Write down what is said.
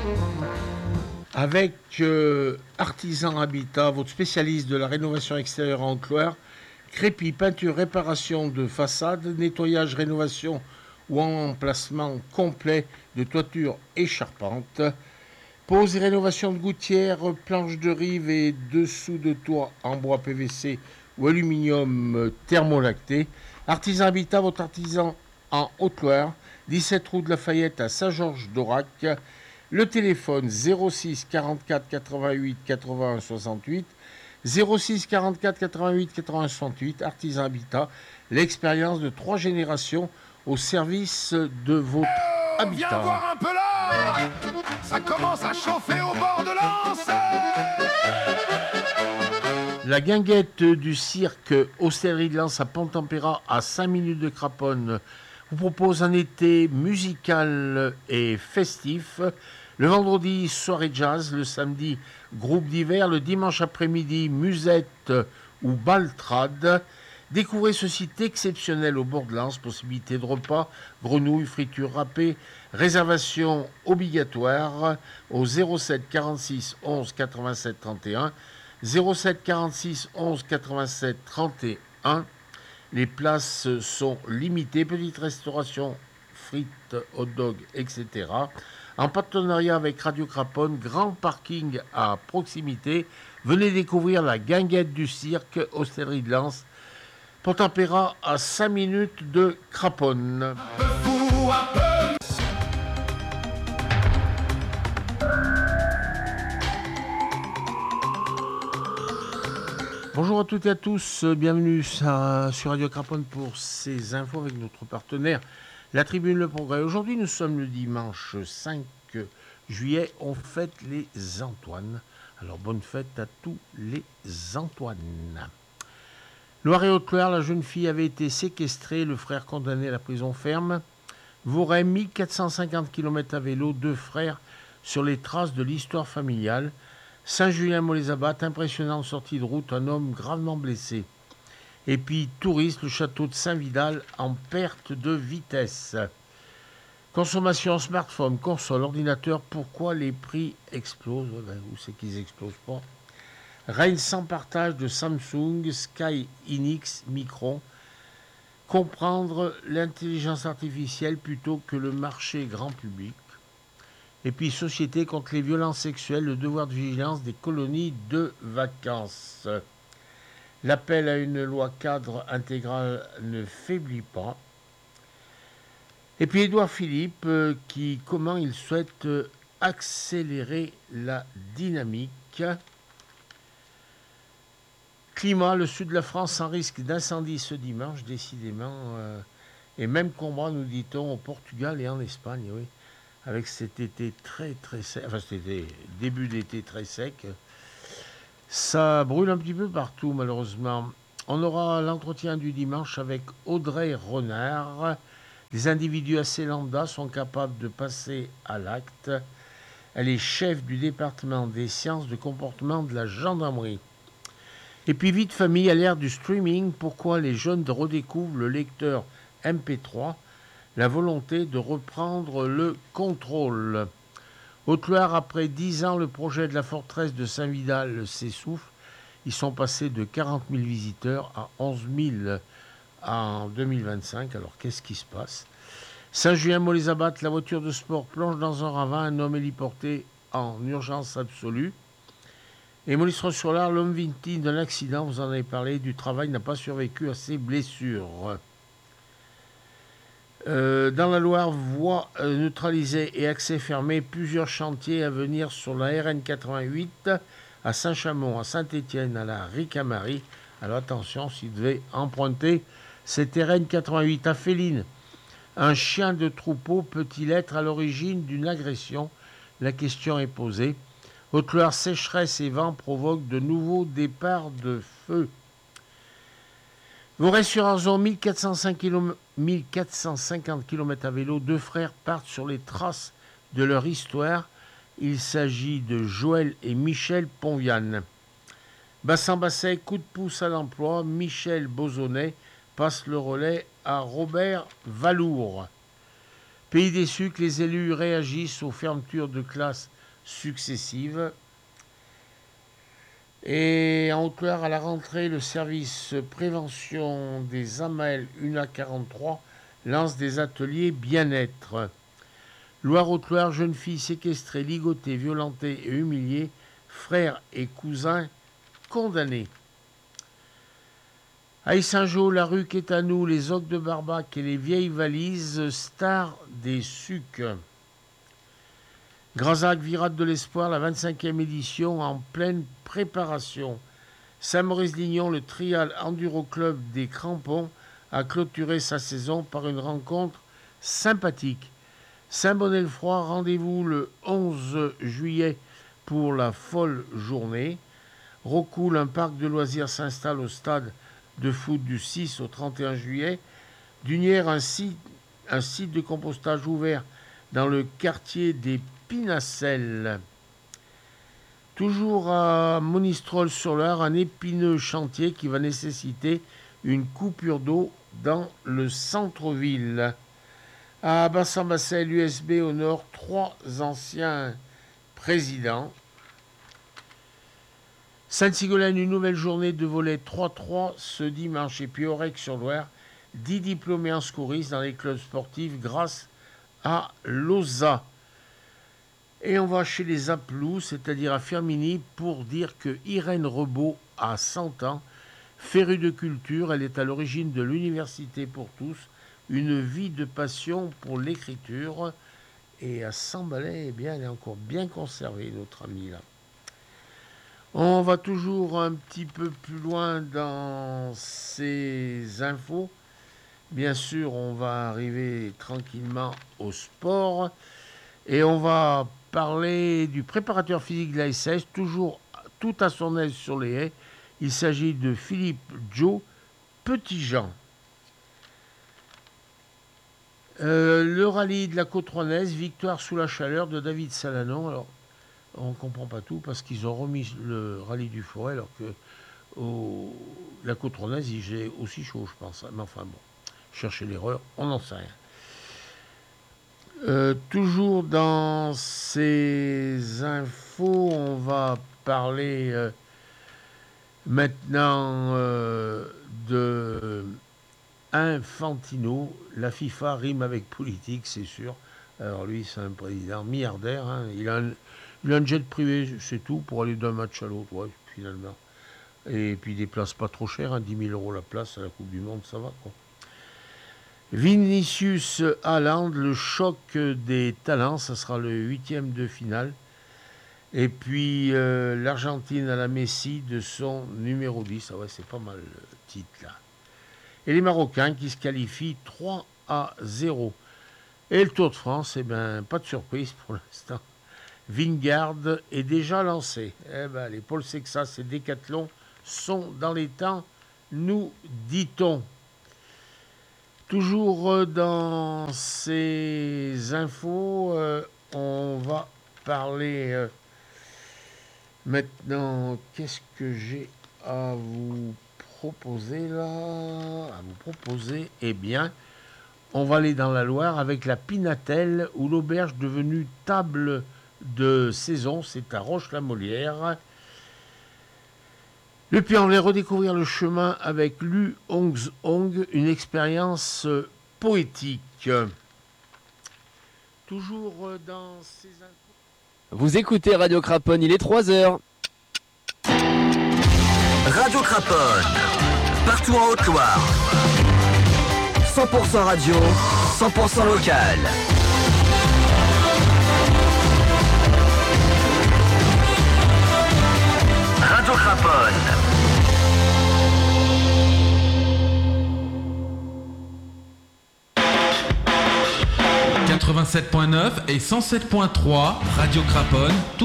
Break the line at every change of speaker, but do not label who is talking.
Avec Artisan Habitat, votre spécialiste de la rénovation extérieure en Haute-Loire, crépi, peinture, réparation de façade, nettoyage, rénovation ou emplacement complet de toiture et charpente, pose et rénovation de gouttières, planches de rive et dessous de toit en bois PVC ou aluminium thermolacté. Artisan Habitat, votre artisan en Haute-Loire, 17 rue de Lafayette à Saint-Georges-d'Aurac. Le téléphone 06 44 88 81 68, 06 44 88 81 68, Artisan Habitat, l'expérience de 3 générations au service de votre habitat.
Viens voir un peu là, ça commence à chauffer au bord de l'Anse.
La guinguette du cirque Hostellerie de Lens à Pont-Tempéra, à 5 minutes de Craponne, vous propose un été musical et festif. Le vendredi, soirée jazz. Le samedi, groupe d'hiver. Le dimanche après-midi, musette ou baltrade. Découvrez ce site exceptionnel au bord de l'Anse. Possibilité de repas, grenouilles, fritures râpées. Réservation obligatoire au 07 46 11 87 31. 07 46 11 87 31. Les places sont limitées. Petite restauration, frites, hot dog, etc. En partenariat avec Radio Craponne, grand parking à proximité. Venez découvrir la guinguette du cirque, Hostellerie de Lens. Pont-Tempéra à 5 minutes de Craponne.
Un peu fou, un peu.
Bonjour à toutes et à tous, bienvenue sur Radio Craponne pour ces infos avec notre partenaire, la Tribune Le Progrès. Aujourd'hui, nous sommes le dimanche 5 juillet, on fête les Antoines. Alors, bonne fête à tous les Antoines. Loire et Haute-Loire, la jeune fille avait été séquestrée, le frère condamné à la prison ferme. Voiray, 1450 km à vélo, 2 frères sur les traces de l'histoire familiale. Saint-Julien-Molésabad, impressionnante sortie de route, un homme gravement blessé. Et puis, touriste, le château de Saint-Vidal en perte de vitesse. Consommation smartphone, console, ordinateur, pourquoi les prix explosent? Où c'est qu'ils explosent pas? Règne sans partage de Samsung, Sky, Inix, Micron. Comprendre l'intelligence artificielle plutôt que le marché grand public. Et puis, société contre les violences sexuelles, le devoir de vigilance des colonies de vacances. L'appel à une loi cadre intégrale ne faiblit pas. Et puis, Édouard Philippe, comment il souhaite accélérer la dynamique. Climat, le sud de la France sans risque d'incendie ce dimanche, décidément. Et même combat, nous dit-on, au Portugal et en Espagne, oui. Avec cet été très très sec, enfin cet été, début d'été très sec, ça brûle un petit peu partout malheureusement. On aura l'entretien du dimanche avec Audrey Renard. Les individus assez lambda sont capables de passer à l'acte. Elle est chef du département des sciences de comportement de la gendarmerie. Et puis vie de famille à l'ère du streaming, pourquoi les jeunes redécouvrent le lecteur MP3, la volonté de reprendre le contrôle. Haute-Loire, après 10 ans, le projet de la forteresse de Saint-Vidal s'essouffle. Ils sont passés de 40 000 visiteurs à 11 000 en 2025. Alors, qu'est-ce qui se passe? Saint-Julien-Molésabad, la voiture de sport plonge dans un ravin. Un homme héliporté en urgence absolue. Et Monistrol-sur-Loire, l'homme victime d'un accident, vous en avez parlé, du travail, n'a pas survécu à ses blessures. Dans la Loire, voies neutralisées et accès fermé, plusieurs chantiers à venir sur la RN 88 à Saint-Chamond, à Saint-Étienne, à la Ricamarie. Alors attention, si vous devez emprunter cette RN 88 à Féline, un chien de troupeau peut-il être à l'origine d'une agression? La question est posée. Haute-Loire, sécheresse et vent provoquent de nouveaux départs de feu. Voiray-sur-Arzon, 1450 km à vélo, 2 frères partent sur les traces de leur histoire. Il s'agit de Joël et Michel Ponviane. Bassin-Basset, coup de pouce à l'emploi, Michel Bozonnet passe le relais à Robert Valour. Pays des Sucs, les élus réagissent aux fermetures de classes successives. Et en Haute-Loire, à la rentrée, le service prévention des AMAL UNA 43 lance des ateliers bien-être. Loire-Haute-Loire, jeunes filles séquestrées, ligotées, violentées et humiliées, frères et cousins condamnés. À Saint-Jean, la rue qui est à nous, les Ocs de Barbac et les vieilles valises, stars des Sucs. Grazac, Virate de l'Espoir, la 25e édition en pleine préparation. Saint-Maurice-Lignon, le Trial Enduro Club des Crampons, a clôturé sa saison par une rencontre sympathique. Saint-Bonnet-le-Froid, rendez-vous le 11 juillet pour la folle journée. Rocoul, un parc de loisirs s'installe au stade de foot du 6 au 31 juillet. Dunière, un site de compostage ouvert dans le quartier des Pinacelles. Toujours à Monistrol-sur-Loire, un épineux chantier qui va nécessiter une coupure d'eau dans le centre-ville. À Bassan-Bassel, l'USB honore 3 anciens présidents. Sainte-Sigolène, une nouvelle journée de volley 3-3 ce dimanche. Et puis Aurec-sur-Loire, 10 diplômés en secourisme dans les clubs sportifs grâce à l'OSA. Et on va chez les Aplous, c'est-à-dire à Firminy, pour dire que Irène Rebaud a 100 ans. Férue de culture, elle est à l'origine de l'Université pour tous, une vie de passion pour l'écriture. Et à 100 balais, eh bien, elle est encore bien conservée, notre amie là. On va toujours un petit peu plus loin dans ces infos. Bien sûr, on va arriver tranquillement au sport. Et on va parler du préparateur physique de la SS, toujours tout à son aise sur les haies. Il s'agit de Philippe Joe Petitjean. Le rallye de la Côte Rouennaise, victoire sous la chaleur de David Salanon. Alors, on ne comprend pas tout parce qu'ils ont remis le rallye du Forêt alors que la Côte Rouennaise, il faisait aussi chaud, je pense. Mais enfin bon, chercher l'erreur, on n'en sait rien. Toujours dans ces infos, on va parler maintenant de Infantino. La FIFA rime avec politique, c'est sûr. Alors lui, c'est un président milliardaire. Hein. Il a un jet privé, c'est tout, pour aller d'un match à l'autre, ouais, finalement. Et puis des places pas trop chères, hein, 10 000 € la place à la Coupe du Monde, ça va, quoi. Vinicius Haaland, le choc des talents, ça sera le 8e de finale. Et puis l'Argentine à la Messi de son numéro 10. Ah ouais, c'est pas mal le titre là. Et les Marocains qui se qualifient 3-0. Et le Tour de France, eh ben, pas de surprise pour l'instant. Vingegaard est déjà lancé. Eh ben, les Paul Sexas et Decathlon sont dans les temps, nous dit-on. Toujours dans ces infos, on va parler maintenant. Qu'est-ce que j'ai à vous proposer là? À vous proposer, eh bien, on va aller dans la Loire avec la Pinatelle, où l'auberge devenue table de saison, c'est à Roche-la-Molière. Et puis on va redécouvrir le chemin avec Lu Hongzong, une expérience poétique. Toujours dans ces infos.
Vous écoutez Radio Craponne, il est 3h.
Radio Craponne, partout en Haute-Loire. 100% radio, 100% local. Radio Craponne.
« 87.9 et 107.3 Radio Craponne.